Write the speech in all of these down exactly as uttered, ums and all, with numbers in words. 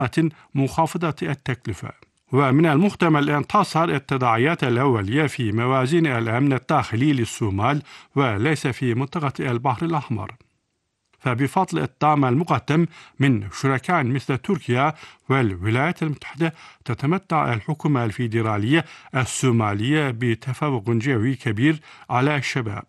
منخفضة التكلفة. ومن المحتمل أن تظهر التداعيات الأولية في موازين الأمن الداخلي للصومال وليس في منطقة البحر الأحمر. فبفضل الدعم المقدم من شركاء مثل تركيا والولايات المتحدة، تتمتع الحكومة الفيدرالية الصومالية بتفوق جوي كبير على الشباب،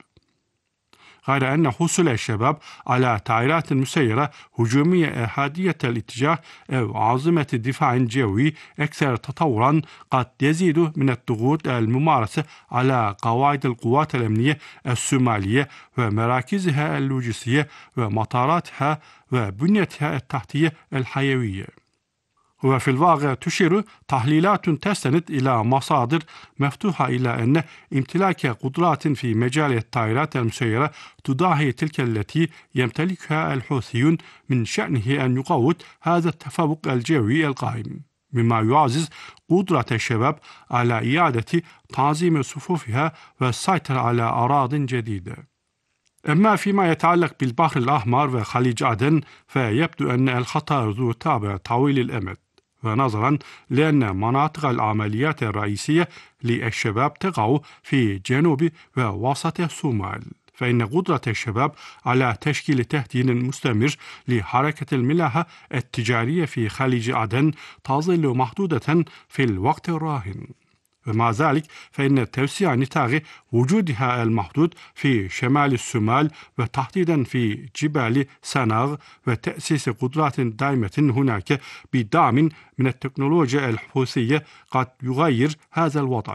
غير أن حصول الشباب على طائرات مسيرة هجومية إحادية الاتجاه أو عاصمة دفاع جوي أكثر تطورا قد يزيد من الضغوط الممارسة على قواعد القوات الأمنية الصومالية ومراكزها اللوجستية ومطاراتها وبنيتها التحتية الحيوية. وفي الواقع تشير تحليلات تستند إلى مصادر مفتوحة إلى أن امتلاك قدرات في مجال الطائرات المسيرة تضاهي تلك التي يمتلكها الحوثيون من شأنه أن يقوض هذا التفوق الجوي القائم، مما يعزز قدرة الشباب على إعادة تنظيم صفوفها والسيطرة على أراضٍ جديدة. أما فيما يتعلق بالبحر الأحمر وخليج عدن، فيبدو أن الخطر ذو طابع طويل الأمد، ونظرا لأن مناطق العمليات الرئيسية للشباب تقع في جنوب ووسط الصومال، فإن قدرة الشباب على تشكيل تهديد مستمر لحركة الملاحة التجارية في خليج عدن تظل محدودة في الوقت الراهن. ومع ذلك فإن توسيع نطاق وجودها المحدود في شمال الصومال وتحديدا في جبال سناغ وتأسيس قدرات دائمة هناك بدعم من التكنولوجيا الحوثية قد يغير هذا الوضع،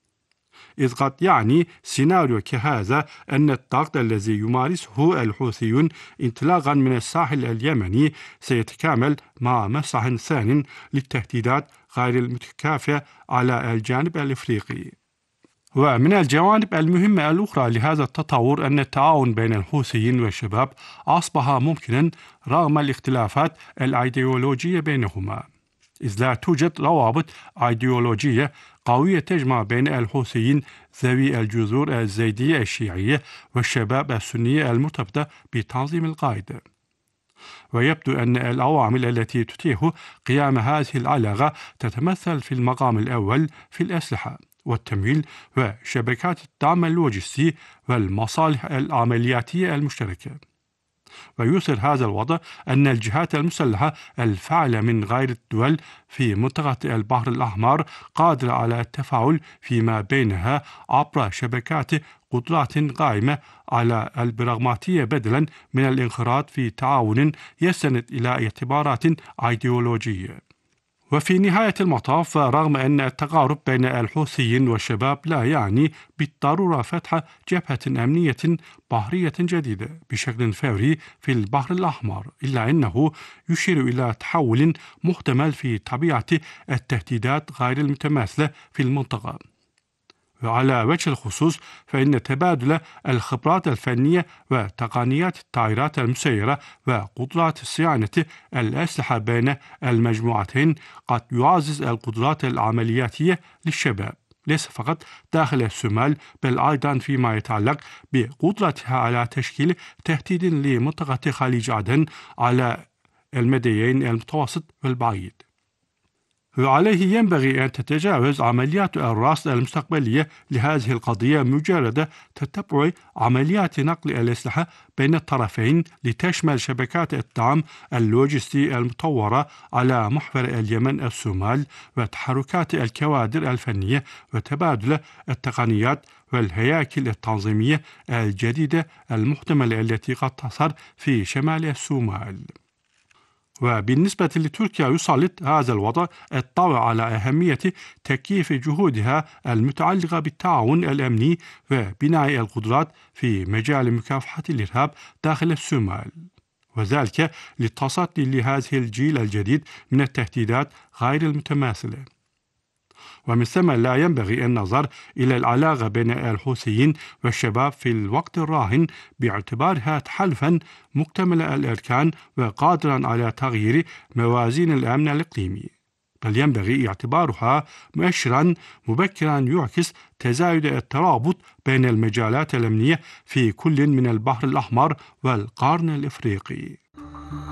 إذ قد يعني سيناريو كهذا أن الضغط الذي يمارسه الحوثيون انطلاقا من الساحل اليمني سيتكامل مع مسح ثان للتهديدات غير المتكافئة على الجانب الإفريقي. ومن الجوانب المهمة الأخرى لهذا التطور أن التعاون بين الحوثيين والشباب أصبح ممكنا رغم الاختلافات الأيديولوجية بينهما، إذ لا توجد روابط أيديولوجية قوية تجمع بين الحوثيين ذوي الجذور الزيدية الشيعية والشباب السنية المرتبطة بتنظيم القاعدة. ويبدو أن العوامل التي تتيح قيام هذه العلاقة تتمثل في المقام الأول في الأسلحة والتمويل وشبكات الدعم اللوجستي والمصالح العملياتية المشتركة. ويظهر هذا الوضع أن الجهات المسلحة الفاعلة من غير الدول في منطقة البحر الأحمر قادرة على التفاعل فيما بينها عبر شبكات قدرات قائمة على البراغماتية بدلا من الانخراط في تعاون يستند إلى اعتبارات أيديولوجية. وفي نهاية المطاف، رغم أن التقارب بين الحوثيين والشباب لا يعني بالضرورة فتح جبهة أمنية بحرية جديدة بشكل فوري في البحر الأحمر، إلا أنه يشير إلى تحول محتمل في طبيعة التهديدات غير المتماثلة في المنطقة. وعلى وجه الخصوص فإن تبادل الخبرات الفنية وتقنيات الطائرات المسيرة وقدرات صيانة الأسلحة بين المجموعتين قد يعزز القدرات العملياتية للشباب، ليس فقط داخل الصومال بل أيضا فيما يتعلق بقدرتها على تشكيل تهديد لمنطقة خليج عدن على المديين المتوسط والبعيد. وعليه ينبغي أن تتجاوز عمليات الرصد المستقبلية لهذه القضية مجرد تتبع عمليات نقل الأسلحة بين الطرفين لتشمل شبكات الدعم اللوجستي المطورة على محور اليمن الصومال وتحركات الكوادر الفنية وتبادل التقنيات والهياكل التنظيمية الجديدة المحتملة التي قد تظهر في شمال الصومال. وبالنسبة لتركيا يسلط هذا الوضع الضوء على أهمية تكييف جهودها المتعلقة بالتعاون الأمني وبناء القدرات في مجال مكافحة الإرهاب داخل الصومال، وذلك للتصدي لهذه الجيل الجديد من التهديدات غير المتماثلة. ومن ثم لا ينبغي النظر إلى العلاقة بين الحوثيين والشباب في الوقت الراهن باعتبارها تحالفا مكتمل الأركان وقادرا على تغيير موازين الأمن الإقليمي، بل ينبغي اعتبارها مؤشرا مبكرا يعكس تزايد الترابط بين المجالات الأمنية في كل من البحر الأحمر والقرن الإفريقي.